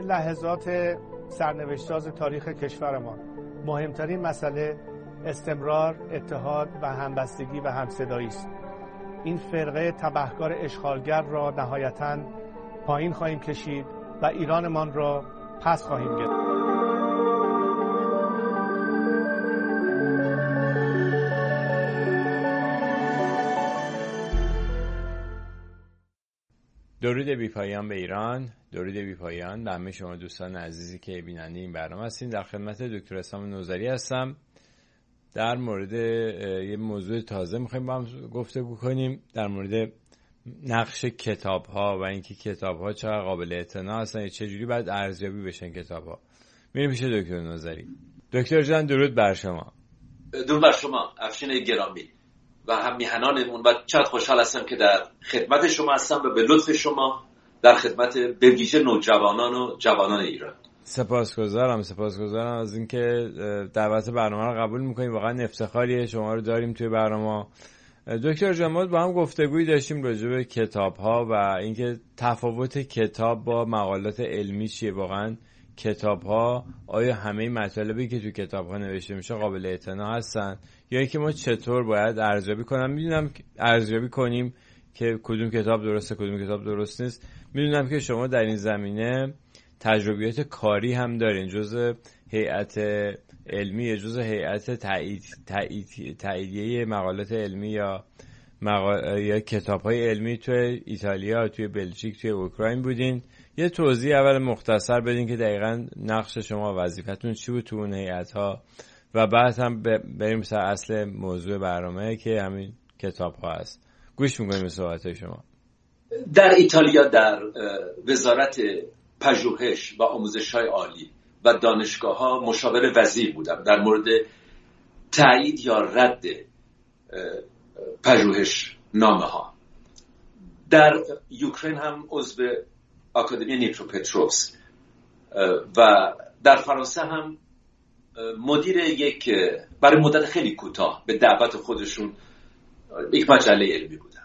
لحظات سرنوشت‌ساز تاریخ کشورمان مهمترین مسئله استمرار، اتحاد و همبستگی و همصدایی است. این فرقه تبهکار اشغالگر را نهایتاً پایین خواهیم کشید و ایرانمان را پس خواهیم گرفت. درود بی‌پایان به ایران، درود بی‌پایان به همه شما دوستان عزیزی که بیننده این برنامه هستین. در خدمت دکتر اسلام نوذری هستم. در مورد یه موضوع تازه می‌خوایم با هم گفتگو کنیم، در مورد نقش کتاب‌ها و اینکه کتاب‌ها چقدر قابل اعتنا هستن، چه جوری باید ارزیابی بشن کتاب‌ها. میریم پیش دکتر نوذری. دکتر جان درود بر شما. درود بر شما افشین گرامی و هم میهنانمون و چقدر خوشحال هستم که در خدمت شما هستم و به لطف شما در خدمت به ویژه نوجوانان و جوانان ایران. سپاسگزارم از اینکه دعوت برنامه رو قبول میکنیم. واقعا افتخاریه شما رو داریم توی برنامه. دکتر جمال با هم گفتگویی داشتیم راجع به کتاب‌ها و اینکه تفاوت کتاب با مقالات علمی چیه. واقعا کتاب‌ها آیا همه مطالبی که تو کتاب‌ها نوشته میشه قابل اعتنا هستن یا اینکه ما چطور باید ارزیابی کنیم که کدوم کتاب درسته کدوم کتاب درست نیست. میدونم که شما در این زمینه تجربیات کاری هم دارین، جزء هیئت علمی، جزء هیئت تاییدیه مقالات علمی یا کتاب‌های علمی توی ایتالیا، توی بلژیک، توی اوکراین بودین. یه توضیح اول مختصر بدین که دقیقاً نقش شما و وظیفتون چی بود تو اون هیئت‌ها و بعد هم بریم سر اصل موضوع برنامه که همین کتاب‌ها هست. گوش می‌کنیم به صحبت‌های شما. در ایتالیا در وزارت پژوهش و آموزش‌های عالی و دانشگاه‌ها مشاور وزیر بودم در مورد تایید یا رد پژوهش نامه‌ها. در اوکراین هم عضو آکادمی نیتروپتروفسک و در فرانسه هم مدیر برای مدت خیلی کوتاه به دعوت خودشون یک مجله علمی بودن.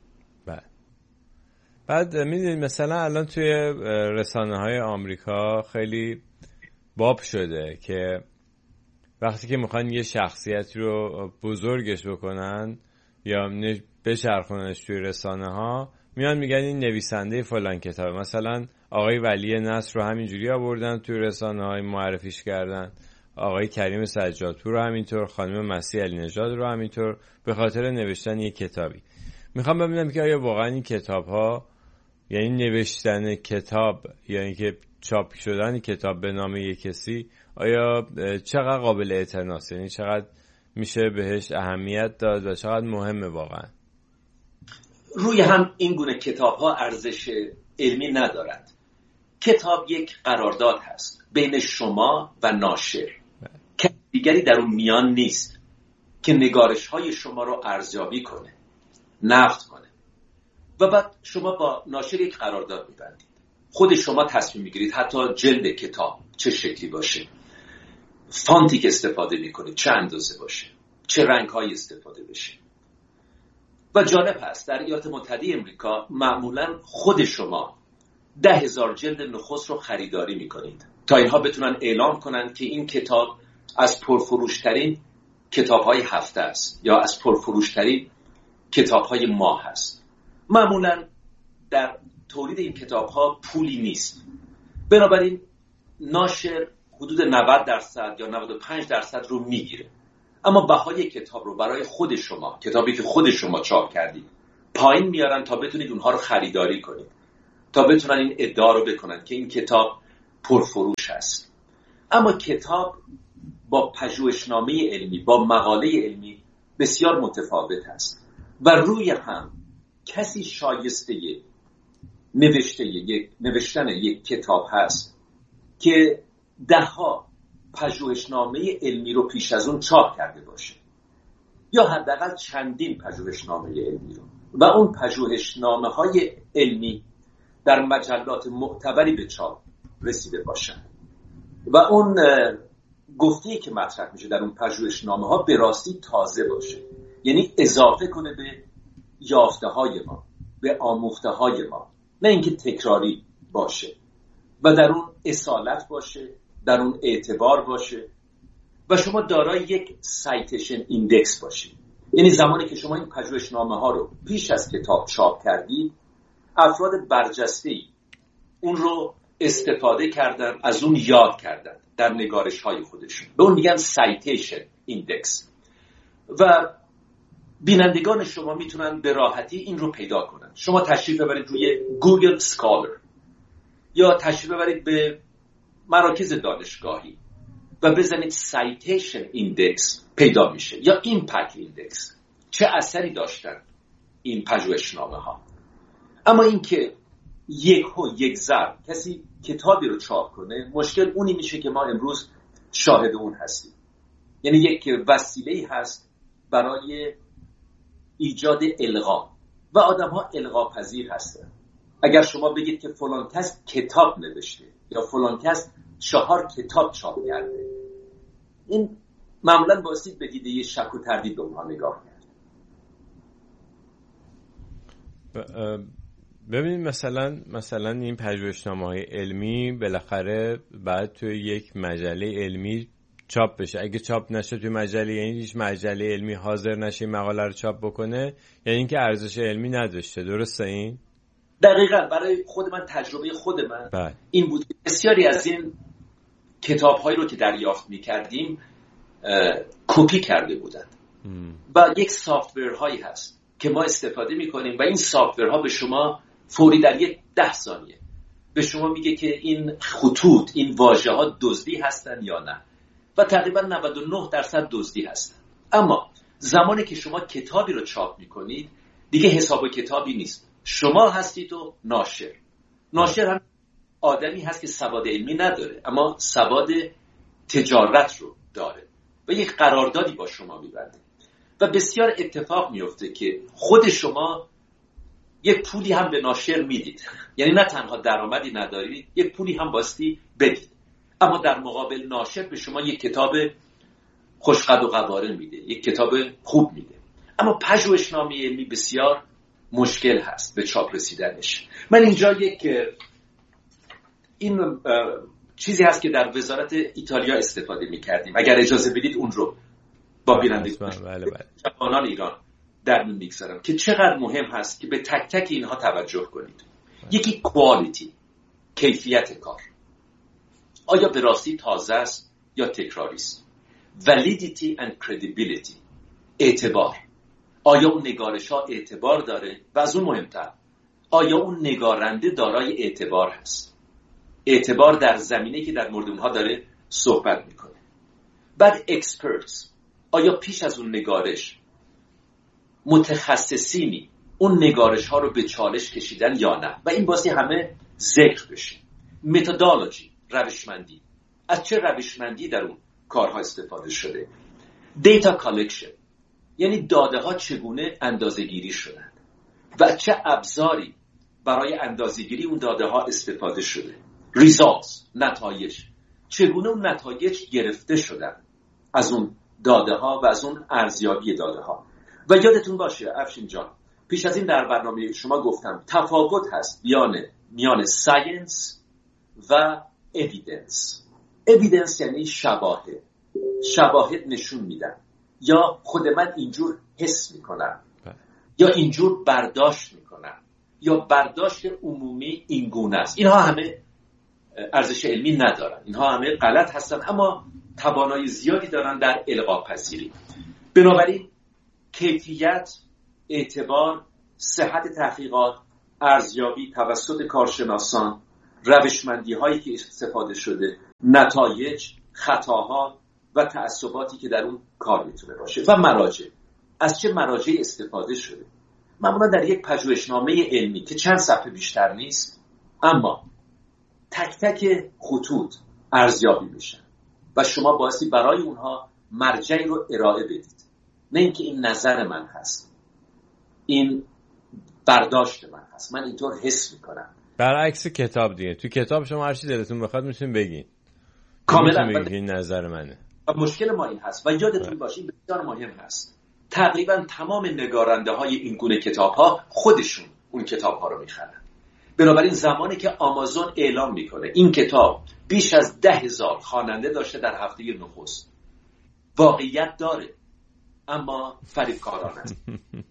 بعد میدونید مثلا الان توی رسانه‌های آمریکا خیلی باب شده که وقتی که میخوان یه شخصیت رو بزرگش بکنن یا بچرخوننش توی رسانه‌ها، میان میگن این نویسنده فلان کتابه. مثلا آقای ولی نصر رو همینجوری آوردن توی رسانه‌های معرفیش کردن، آقای کریم سجادپور رو همینطور، خانم مسیح علی نژاد رو همینطور، به خاطر نوشتن یک کتابی. میخوام ببینم که آیا واقعا این کتاب‌ها، یعنی نوشتن کتاب یا اینکه چاپ شدن کتاب به نام یک کسی، آیا چقدر قابل اعتناست، یعنی چقدر میشه بهش اهمیت داد و چقدر مهمه واقعا؟ روی هم این گونه کتاب‌ها ارزش علمی ندارد. کتاب یک قرارداد هست بین شما و ناشر. کسی دیگری در اون میان نیست که نگارش‌های شما رو ارزیابی کنه، نقد کنه و بعد شما با ناشر یک قرارداد می‌بندید. خود شما تصمیم می‌گیرید حتی جلد کتاب چه شکلی باشه، فانتی که استفاده می‌کنید چه اندازه باشه، چه رنگ‌هایی استفاده بشه. و جالب هست در ایالات متحده آمریکا معمولاً خود شما 10,000 جلد نخست رو خریداری می‌کنید تا اینها بتونن اعلام کنن که این کتاب از پرفروشترین کتاب‌های هفته است یا از پرفروشترین کتاب‌های ماه است. معمولاً در تولید این کتاب‌ها پولی نیست، بنابراین ناشر حدود 90% یا 95% رو میگیره، اما بهای کتاب رو برای خود شما، کتابی که خود شما چاپ کردید، پایین میارن تا بتونید اونها رو خریداری کنید، تا بتونن این ادعا رو بکنن که این کتاب پرفروش است. اما کتاب با پژوهشنامه علمی، با مقاله علمی بسیار متفاوت است و روی هم کسی شایسته نوشتن یک کتاب هست که دهها پژوهشنامه علمی رو پیش از اون چاپ کرده باشه یا حداقل چندین پژوهشنامه علمی رو و اون پژوهشنامه‌های علمی در مجلات معتبری به چاپ رسیده باشن و اون گفته‌ای که مطرح میشه در اون پژوهشنامه‌ها به راستی تازه باشه، یعنی اضافه کنه به یافته‌های ما، به آموخته‌های ما، نه اینکه تکراری باشه. و در اون اصالت باشه، در اون اعتبار باشه و شما دارای یک سایتیشن ایندکس باشید. یعنی زمانی که شما این پژوهشنامه ها رو پیش از کتاب چاپ کردید، افراد برجسته‌ای اون رو استفاده کردن، از اون یاد کردن در نگارش های خودشون. به اون میگن سایتیشن ایندکس و بینندگان شما میتونن به راحتی این رو پیدا کنن. شما تشریف ببرید روی گوگل سکالر یا تشریف ببرید به مراکز دانشگاهی و بزنید سایتیشن ایندکس، پیدا میشه. یا ایمپکت ایندکس، چه اثری داشتن این پژوهشنامه ها. اما این که یک ضرب کسی کتابی رو چاپ کنه، مشکل اونی میشه که ما امروز شاهد اون هستیم. یعنی یک وسیله‌ای هست برای ایجاد القا و آدم ها القا پذیر هستن. اگر شما بگید که فلان کس کتاب نوشته یا فلان کس 4 کتاب چاپ کرده، این معمولا باعث به دیده شک و تردید به اونها نگاه کرد. ببینید مثلا این پژوهشنامه‌های علمی بالاخره بعد توی یک مجله علمی چاپ بشه. اگه چاپ نشه توی مجله، یعنی هیچ مجله علمی حاضر نشه این مقاله رو چاپ بکنه، یعنی اینکه ارزش علمی نداشته. درسته این؟ دقیقاً. برای خود من، تجربه خود من این بود که بسیاری از این کتاب‌هایی رو که دریافت می‌کردیم کپی کرده بودند و یک سافت‌ورهایی هست که ما استفاده می‌کنیم و این سافت‌ورها به شما فوری در 10 ثانیه به شما میگه که این خطوط، این واژه‌ها دزدی هستن یا نه، و تقریبا 99% دزدی هستن. اما زمانی که شما کتابی رو چاپ می‌کنید دیگه حساب کتابی نیست. شما هستید و ناشر هم آدمی هست که سواد علمی نداره اما سواد تجارت رو داره و یک قراردادی با شما می‌بنده و بسیار اتفاق میفته که خود شما یک پولی هم به ناشر میدید. یعنی نه تنها درآمدی ندارید، یک پولی هم باستی بدید، اما در مقابل ناشر به شما یک کتاب خوشقد و قوارن میده، یک کتاب خوب میده. اما پژوهشنامه علمی بسیار مشکل هست به چاپ رسیدنش. من اینجا این چیزی هست که در وزارت ایتالیا استفاده میکردیم، اگر اجازه بدید اون رو با بینندگان جوانان ایران در میون میگذارم که چقدر مهم هست که به تک تک اینها توجه کنید. یکی کوالیتی، کیفیت کار، آیا به راستی تازه است یا تکراری است. ولیدیتی اند کردیبیلیتی، اعتبار، آیا اون نگارش ها اعتبار داره و از اون مهمتر آیا اون نگارنده دارای اعتبار هست. اعتبار در زمینه که در مورد اونها داره صحبت میکنه. بعد اکسپرتس، آیا پیش از اون نگارش متخصصینی اون نگارش ها رو به چالش کشیدن یا نه، و این باسی همه ذکر بشه. متدولوژی، روشمندی، از چه روشمندی در اون کارها استفاده شده. دیتا کالکشن، یعنی داده ها چگونه اندازه گیری شدن و چه ابزاری برای اندازه گیری اون داده ها استفاده شده. ریزالتس، نتایج، چگونه اون نتایج گرفته شدن از اون داده ها و از اون ارزیابی داده ها. و یادتون باشه افشین جان، پیش از این در برنامه شما گفتم تفاوت هست میان ساینس و اویدنس. اویدنس یعنی شواهد نشون میدن، یا خود من اینجور حس میکنم یا اینجور برداشت میکنم یا برداشت عمومی اینگونه است. اینها همه ارزش علمی ندارن، اینها همه غلط هستن، اما توانایی زیادی دارن در القا پذیری. بنابراین کیفیت، اعتبار، صحت تحقیقات، ارزیابی توسط کارشناسان، روشمندی هایی که استفاده شده، نتایج، خطاها و تعصباتی که در اون کار میتونه باشه و مراجع. از چه مراجعی استفاده شده؟ معمولا در یک پژوهشنامه علمی که چند صفحه بیشتر نیست، اما تک تک خطوط ارزیابی میشن و شما بایستی برای اونها مرجعی رو ارائه بدید. نه اینکه این نظر من هست، این برداشت من هست، من اینطور حس میکنم. برعکس کتاب دیگه، تو کتاب شما هر چی دلتون بخواد میتونید بگین، کاملا این نظر منه. و مشکل ما این هست و یادتون باشه بسیار مهم هست، تقریبا تمام نگارنده های این گونه کتاب ها خودشون اون کتاب ها رو میخرن. بنابراین زمانی که آمازون اعلام میکنه این کتاب بیش از 10,000 خواننده داشته در هفته نخست، واقعیت داره اما فریبکارانه است.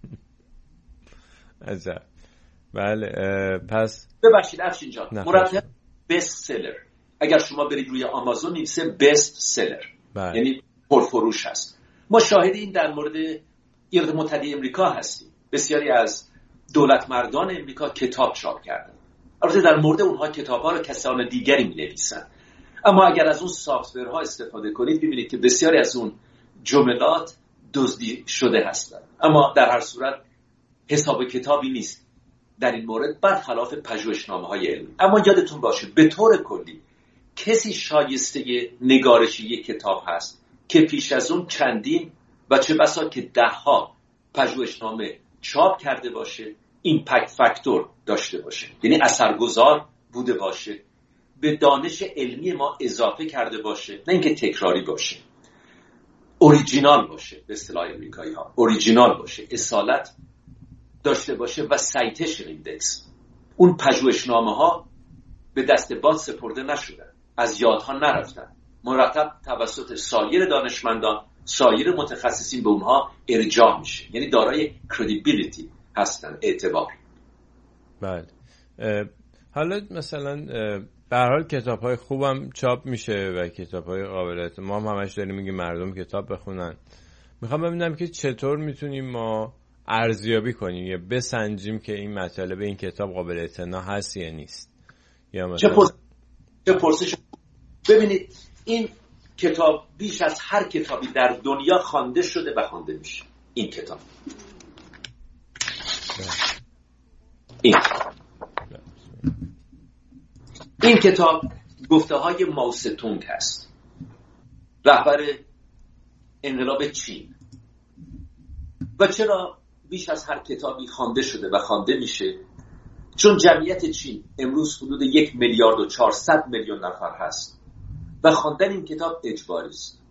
عجب. بله پس ببخشید افشین جان، مرتب بست سلر. اگر شما برید روی آمازون می‌نویسه بست سلر، یعنی پرفروش هست. ما شاهد این در مورد ایالات متحده آمریکا هستیم. بسیاری از دولت مردان امریکا کتاب چاپ کردن. البته در مورد اونها کتاب‌ها رو کسان دیگری می‌نویسن، اما اگر از اون سافت‌ورها استفاده کنید ببینید که بسیاری از اون جملات دزدی شده هستند. اما در هر صورت حساب کتابی نیست در این مورد، برخلاف پژوهشنامه‌های علمی. اما یادتون باشه به طور کلی کسی شایسته نگارش یک کتاب هست که پیش از اون چندین و چه بسا که 10ها پژوهشنامه چاپ کرده باشه، ایمپکت فاکتور داشته باشه، یعنی اثرگذار بوده باشه، به دانش علمی ما اضافه کرده باشه، نه اینکه تکراری باشه، اوریجینال باشه، به اصطلاح امریکایی ها اوریجینال باشه، اصالت داشته باشه و سایتیشن ایندکس. اون پژوهشنامه ها به دست باد سپرده نشدن، از یادها نرفتن، مرتب توسط سایر دانشمندان، سایر متخصصین به اونها ارجاع میشه، یعنی دارای کردیبیلیتی هستن، اعتبار. بله. حالا مثلا به هر حال کتاب‌های خوبم چاپ میشه و کتاب‌های قابل ما همش داریم میگیم مردم کتاب بخونن. میخوام ببینم که چطور میتونیم ما ارزیابی کنیم یا بسنجیم که این مطالب این کتاب قابل اعتنا هست یا نیست. یا مثلا چه پرسش. ببینید این کتاب بیش از هر کتابی در دنیا خوانده شده و خوانده میشه. این کتاب این کتاب گفته های مائو زedong هست، رهبر انقلاب چین. و چرا بیش از هر کتابی خوانده شده و خوانده میشه؟ چون جمعیت چین امروز حدود 1,400,000,000 نفر هست و خواندن این کتاب اجباری است.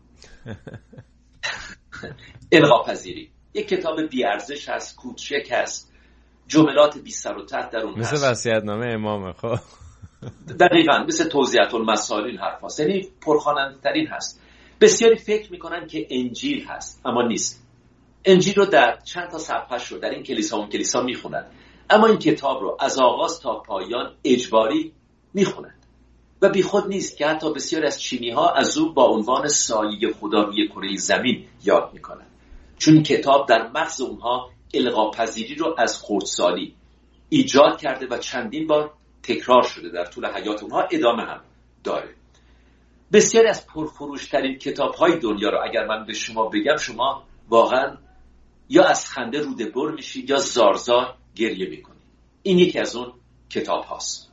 الغاپذیری. یک کتاب بی‌ارزش هست، کوچک هست، جملات بی سر و ته در اون هست، مثل وصیت‌نامه امام. خب دقیقاً مثل توضیحات المسائل حرف هست، یعنی پرخواننده ترین هست. بسیاری فکر میکنن که انجیل هست، اما نیست. انجیل رو در چند تا صفحه‌اش رو در این کلیسا اون کلیسا میخونن، اما این کتاب رو از آغاز تا پایان اجباری میخونن و بی خود نیست که حتی بسیاری از چینی ها از او با عنوان سایه خدا روی کره زمین یاد میکنن، چون این کتاب در مغز اونها الغاپذیری رو از خردسالی ایجاد کرده و چندین بار تکرار شده در طول حیات اونها، ادامه هم داره. بسیاری از پرفروشترین کتاب‌های دنیا رو اگر من به شما بگم، شما واقعا یا از خنده روده بر میشید یا زارزار گریه میکنید. این یکی از اون کتاب هاست.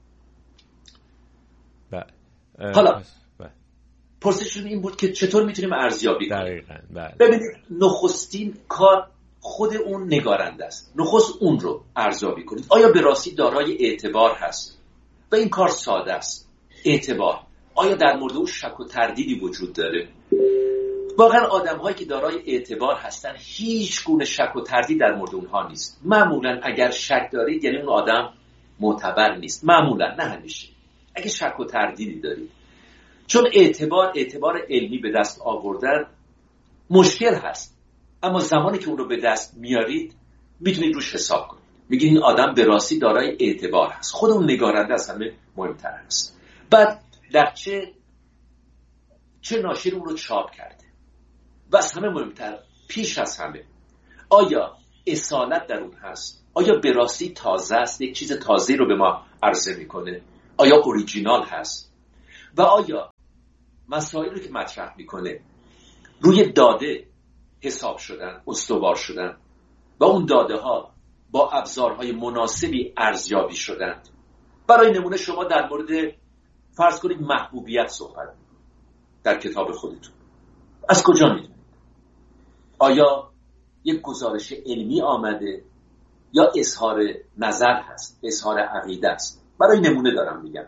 حالا پرسشون این بود که چطور میتونیم ارزیابی کنیم. ببینید نخستین کار خود اون نگارنده است. نخست اون رو ارزیابی کنید. آیا به راستی دارای اعتبار هست؟ و این کار ساده است. اعتبار. آیا در مورد اون شک و تردیدی وجود داره؟ واقعا آدم‌هایی که دارای اعتبار هستن هیچ گونه شک و تردید در مورد اونها نیست. معمولا اگر شک دارید یعنی اون آدم معتبر نیست. معمولا، نه همیشه. اگه شک و تردیدی دارید، چون اعتبار علمی به دست آوردن مشکل هست، اما زمانی که اون رو به دست میارید میتونید روش حساب کنید. میگید این آدم به راستی دارای اعتبار هست. خود اون نگارنده از همه مهمتر هست. بعد در چه ناشر اون رو چاپ کرده و از همه مهمتر، پیش از همه، آیا اصالت در اون هست؟ آیا به راستی تازه است؟ یک چیز تازه رو به ما عرضه میکنه؟ آیا اوریجینال هست؟ و آیا مسائلی رو که مطرح میکنه روی داده حساب شدن، استوار شدن و اون داده ها با ابزارهای مناسبی ارزیابی شدند؟ برای نمونه شما در مورد فرض کنید محبوبیت صحبت در کتاب خودتون، از کجا میدونید؟ آیا یک گزارش علمی آمده یا اظهار نظر هست، اظهار عقیده است؟ برای نمونه دارم میگم.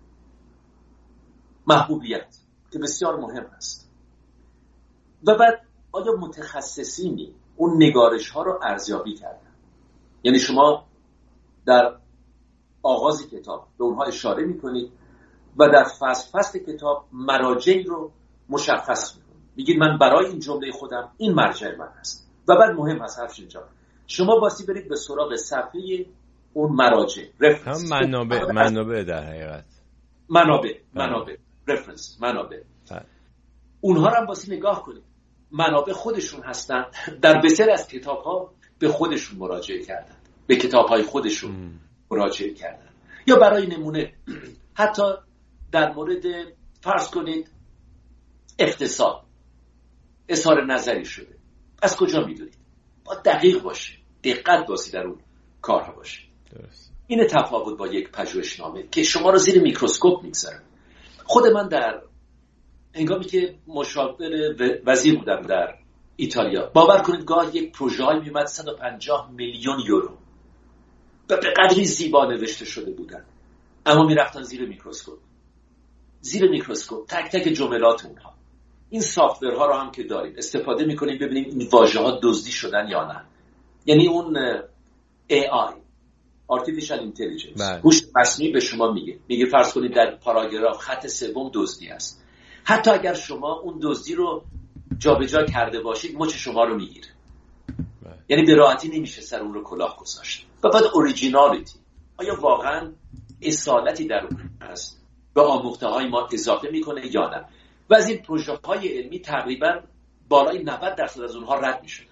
محبوبیت که بسیار مهم است. و بعد آیا متخصصینی اون نگارش ها رو ارزیابی کردن؟ یعنی شما در آغاز کتاب به اونها اشاره میکنید و در فصل کتاب مراجع رو مشخص میکنید. میگید من برای این جمله خودم این مرجع من هست. و بعد مهم هست افشین جان شما باسی برید به سراغ صفحه اون مراجع رفرنس، منابع در حقیقت منابع اونها رو هم باسی نگاه کنید. منابع خودشون هستن. در بسیاری از کتاب ها به خودشون مراجعه کردن، به کتاب های خودشون مراجعه کردن. یا برای نمونه حتی در مورد فرض کنید اقتصاد اظهار نظری شده، از کجا میدونید؟ با دقیق باشه، دقت باشه در اون کارها باشه. درست. این تفاوت با یک پژوهشنامه که شما رو زیر میکروسکوپ میگذاره. خود من در هنگامی که مشاور وزیر بودم در ایتالیا، باور کنید گاه یک پروژه های میومد 150 میلیون یورو و به قدری زیبا نوشته شده بودن، اما میرفتن زیر میکروسکوپ تک تک جملات اونها. این سافتورها رو هم که داریم استفاده میکنیم ببینیم این واژه ها دزدی شدن یا نه. یعنی اون AI Artificial Intelligence هوش مصنوعی به شما میگه فرض کنید در پاراگراف خط سوم دزدی است. حتی اگر شما اون دزدی رو جابجا کرده باشید مچ شما رو میگیره. یعنی به راحتی نمیشه سر اون رو کلاه گذاشت. و بعد اوریجینالیتی، آیا واقعا اصالتی در اون هست به آموخته های ما اضافه میکنه یا نه؟ و از این پروژه های علمی تقریبا بالای 90% از اونها رد میشدن.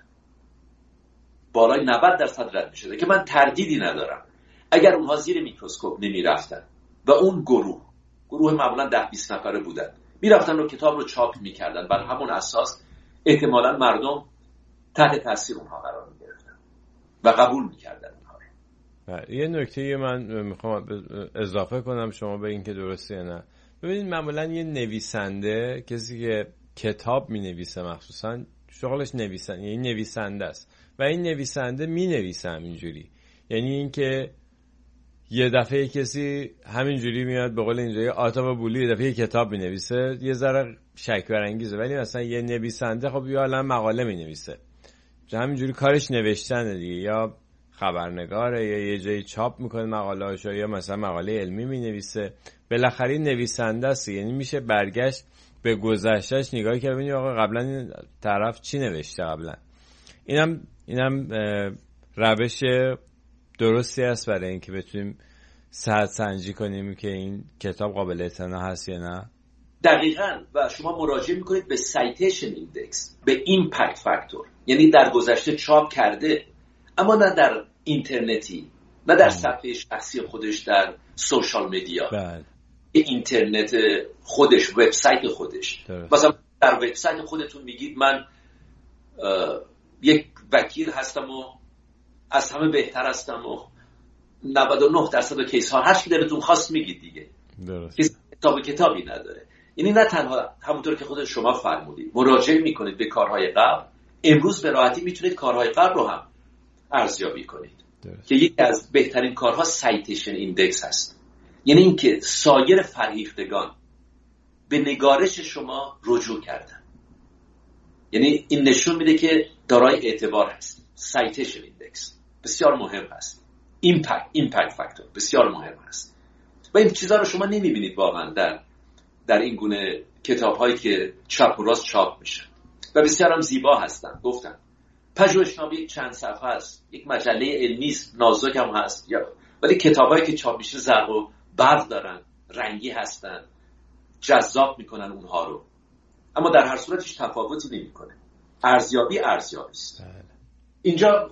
بالای 90% رد میشده که من تردیدی ندارم اگر اونها زیر میکروسکوپ نمیرفتن و اون گروه معمولا 10-20 نفره بودن میرفتن و کتاب رو چاپ میکردن، بر همون اساس احتمالاً مردم تحت تاثیر اونها قرار میگرفتن و قبول میکردن اونها. یه نکته من میخوام اضافه کنم شما به این که درسته یا نه. ببینید معمولا یه نویسنده، کسی که کتاب مینویسه مخصوصا شغلش نویسنده است و این نویسنده مینویسه همینجوری. یعنی اینکه یه دفعه کسی همینجوری میاد به قول اینجا آتا و بولی یه دفعه کتاب مینویسه، یه ذره شک برانگیزه. ولی مثلا یه نویسنده خب یا الان مقاله مینویسه، همینجوری کارش نوشتن دیگه، یا خبرنگاره یا یه جایی چاپ میکنه مقاله‌اشو، یا مثلا مقاله علمی مینویسه. بالاخره نویسنده است، یعنی میشه برگشت به گذشتهش نگاه کرد ببینید آقا قبلا این طرف چی نوشته قبلا. اینم روش درستی است برای اینکه بتونیم صحت سنجی کنیم که این کتاب قابل اعتنا هست یا نه. دقیقاً. و شما مراجعه میکنید به سایتیشن ایندکس، به ایمپکت فاکتور، یعنی در گذشته چاپ کرده اما نه در اینترنتی، نه در صفحه شخصی خودش در سوشال مدیا، اینترنت خودش، وبسایت خودش. مثلا در وبسایت خودتون میگید من یک وکیل هستم و از همه بهتر هستم و 99% کیس ها هر چی دلتون خواست میگید دیگه. درست. کتابی نداره. یعنی نه تنها همونطور که خود شما فرمودید مراجعه میکنید به کارهای قبل، امروز به راحتی میتونید کارهای قبل رو هم ارزیابی کنید. درست. که یکی از بهترین کارها سایتیشن ایندکس هست. یعنی اینکه سایر فرهیختگان به نگارش شما رجوع کردن. یعنی این نشون میده که دارای اعتبار هست. سایتیشن ایندکس بسیار مهم هست. ایمپکت فاکتور بسیار مهم هست. و این چیزا رو شما نمیبینید واقعا در این گونه کتاب‌هایی که چپ و راست چاپ میشن و بسیار هم زیبا هستن. گفتم پژوهشنامه چند صفحه است، یک مجله علمی نازک هم هست، ولی کتابایی که چاپ میشه زرق و برق دارن، رنگی هستن، جذاب میکنن اونها رو، اما در هر صورت هیچ تفاوتی نمیکنه. ارزیابی است. اینجا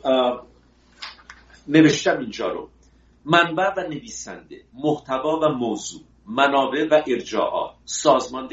نوشتم اینجا رو: منبع و نویسنده، محتوا و موضوع، منابع و ارجاعات، سازمان